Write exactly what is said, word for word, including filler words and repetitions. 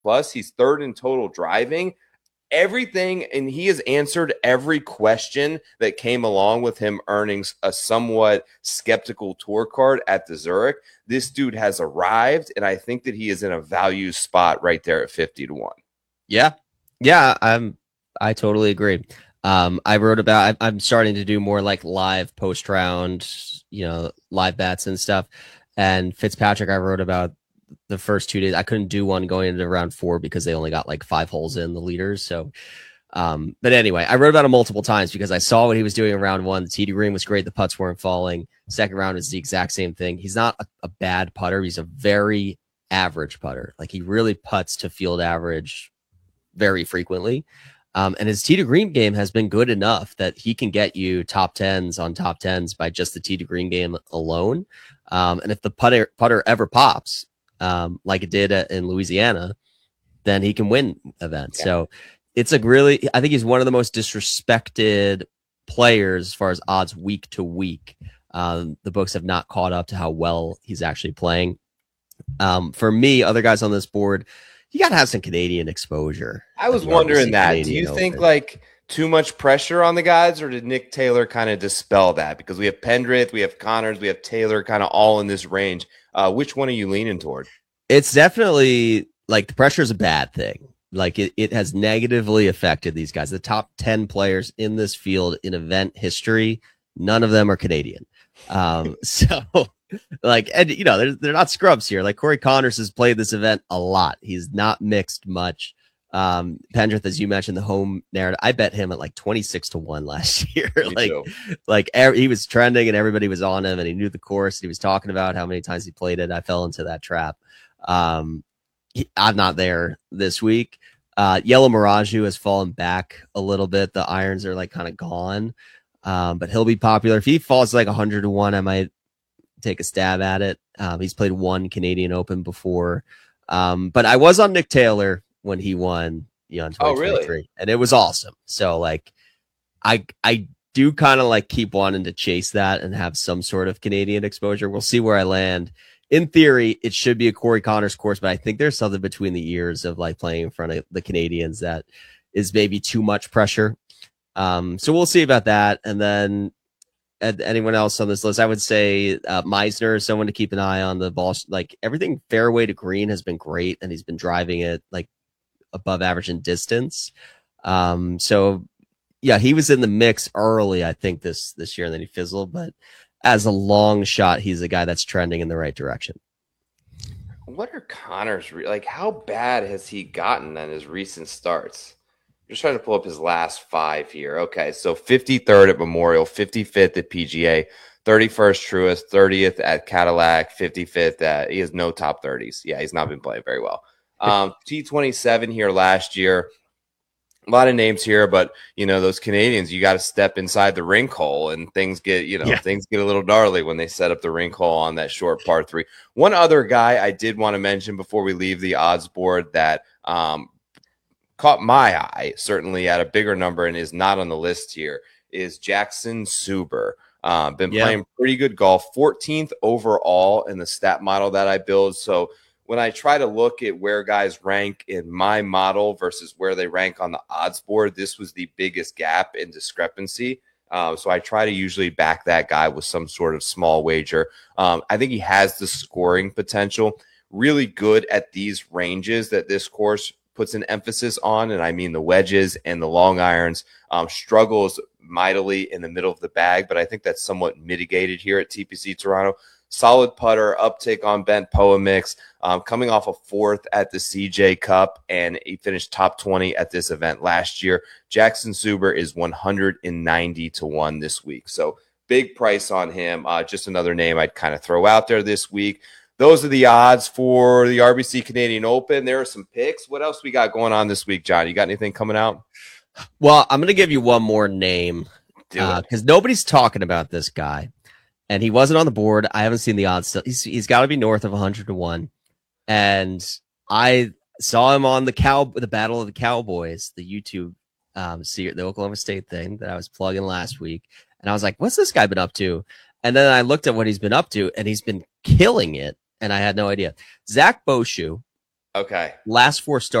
plus. He's third in total driving. Everything, and he has answered every question that came along with him earning a somewhat skeptical tour card at the Zurich. This dude has arrived, and I think that he is in a value spot right there at fifty to one. Yeah. Yeah, I'm I totally agree. Um, I wrote about I, I'm starting to do more like live post round, you know, live bets and stuff. And Fitzpatrick, I wrote about the first two days. I couldn't do one going into round four because they only got like five holes in the leaders. So, um, but anyway, I wrote about him multiple times because I saw what he was doing in round one. The tee to green was great. The putts weren't falling. Second round is the exact same thing. He's not a, a bad putter. He's a very average putter. Like he really putts to field average very frequently. Um, and his tee to green game has been good enough that he can get you top tens on top tens by just the tee to green game alone. Um, and if the putter putter ever pops, um, like it did in Louisiana, then he can win events. Yeah. So it's a really, I think he's one of the most disrespected players as far as odds week to week. Um, the books have not caught up to how well he's actually playing. Um, for me, other guys on this board, you got to have some Canadian exposure. I was wondering that. Canadian Do you Open. think like too much pressure on the guys, or did Nick Taylor kind of dispel that? Because we have Pendrith, we have Connors, we have Taylor kind of all in this range. Uh, which one are you leaning toward? It's definitely like the pressure is a bad thing. Like it, it has negatively affected these guys. The top ten players in this field in event history, none of them are Canadian. Um, so like, and you know, they're, they're not scrubs here. Like Corey Connors has played this event a lot. He's not mixed much. Um, Pendrith, as you mentioned, the home narrative, I bet him at like twenty-six to one last year. like, too. like er, he was trending and everybody was on him and he knew the course. He was talking about how many times he played it. I fell into that trap. Um, he, I'm not there this week. Uh, Yellow Miraju has fallen back a little bit. The irons are like kind of gone. Um, but he'll be popular. If he falls like one hundred to one, I might take a stab at it. Um, he's played one Canadian Open before. Um, but I was on Nick Taylor when he won, you know, in twenty twenty-three, oh, really? And it was awesome. So like, I, I do kind of like keep wanting to chase that and have some sort of Canadian exposure. We'll see where I land. In theory, it should be a Corey Connors course, but I think there's something between the ears of like playing in front of the Canadians that is maybe too much pressure. Um, so we'll see about that. And then anyone else on this list, I would say uh, Meisner is someone to keep an eye on. The ball, like everything fairway to green has been great, and he's been driving it like above average in distance. Um, so yeah, he was in the mix early, I think this this year, and then he fizzled. But as a long shot, he's a guy that's trending in the right direction. What are Connors re- like? How bad has he gotten in his recent starts? Just trying to pull up his last five here. Okay, so fifty-third at Memorial, fifty-fifth at P G A, thirty-first Truist, thirtieth at Cadillac, fifty-fifth at, he has no top thirties. Yeah, he's not been playing very well. Um, T twenty-seven here last year. A lot of names here, but, you know, those Canadians, you got to step inside the rink hole and things get, you know, yeah. things get a little gnarly when they set up the rink hole on that short par three. One other guy I did want to mention before we leave the odds board that um, caught my eye, certainly at a bigger number and is not on the list here, is Jackson Suber. Uh, been yeah. playing pretty good golf, fourteenth overall in the stat model that I build. So when I try to look at where guys rank in my model versus where they rank on the odds board, this was the biggest gap in discrepancy. Uh, so I try to usually back that guy with some sort of small wager. Um, I think he has the scoring potential, really good at these ranges that this course puts an emphasis on, and I mean the wedges and the long irons. Um, struggles mightily in the middle of the bag, but I think that's somewhat mitigated here at T P C Toronto. Solid putter, uptick on bent P O A mix, um, coming off a fourth at the C J Cup, and he finished top twenty at this event last year. Jackson Suber is one hundred ninety to one this week. So big price on him. Uh, just another name I'd kind of throw out there this week. Those are the odds for the R B C Canadian Open. There are some picks. What else we got going on this week, John? You got anything coming out? Well, I'm going to give you one more name because uh, nobody's talking about this guy. And he wasn't on the board. I haven't seen the odds still. He's, he's got to be north of one hundred to one. And I saw him on the cow, the Battle of the Cowboys, the YouTube, um, the Oklahoma State thing that I was plugging last week. And I was like, what's this guy been up to? And then I looked at what he's been up to, and he's been killing it. And I had no idea. Zach Boshu Okay. Last four starts.